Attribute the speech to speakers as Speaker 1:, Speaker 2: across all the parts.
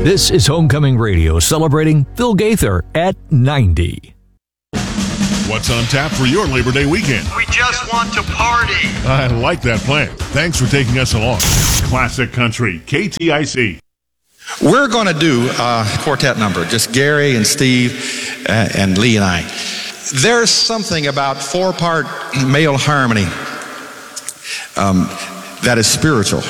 Speaker 1: This is Homecoming Radio, celebrating Phil Gaither at 90.
Speaker 2: What's on tap for your Labor Day weekend?
Speaker 3: We just want to party.
Speaker 2: I like that plan. Thanks for taking us along. Classic Country, KTIC.
Speaker 4: We're going to do a quartet number, just Gary and Steve and Lee and I. There's something about four-part male harmony that is spiritual.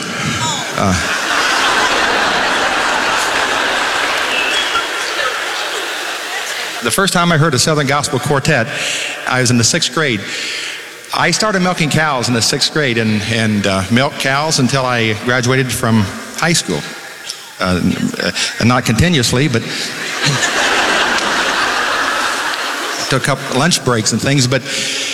Speaker 4: The first time I heard a Southern Gospel Quartet, I was in the 6th grade. I started milking cows in the 6th grade and milked cows until I graduated from high school. Not continuously, but took up lunch breaks and things. But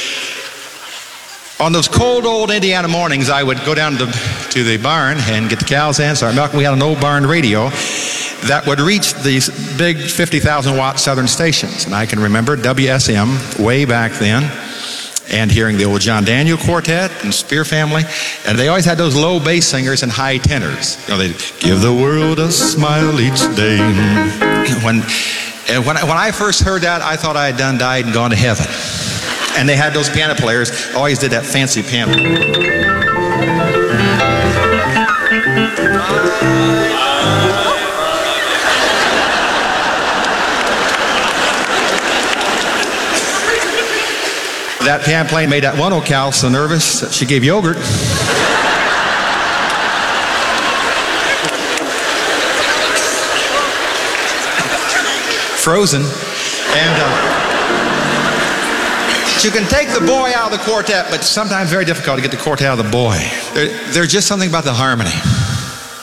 Speaker 4: on those cold old Indiana mornings, I would go down to the barn and get the cows in, start milking. We had an old barn radio that would reach these big 50,000 watt Southern stations. And I can remember WSM way back then, and hearing the old John Daniel Quartet and Spear Family, and they always had those low bass singers and high tenors. You know, they'd give the world a smile each day. When I first heard that, I thought I had died and gone to heaven. And they had those piano players, always did that fancy piano. That piano playing made that one old cow so nervous that she gave yogurt. Frozen. And you can take the boy out of the quartet, but sometimes very difficult to get the quartet out of the boy. There's just something about the harmony.